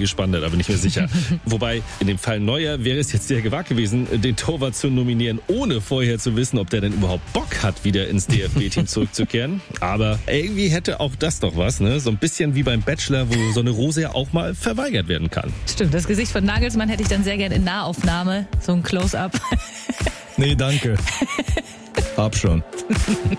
spannender, da bin ich mir sicher. Wobei, in dem Fall Neuer wäre es jetzt sehr gewagt gewesen, den Torwart zu nominieren, ohne vorher zu wissen, ob der denn überhaupt Bock hat, wieder ins DFB-Team zurückzukehren. Aber irgendwie hätte auch das doch was, ne? So ein bisschen wie beim Bachelor, wo so eine Rose ja auch mal verweigert werden kann. Stimmt, das Gesicht von Nagelsmann hätte ich dann sehr gerne in Nahaufnahme, so ein Close-Up. Nee, danke. Hab schon.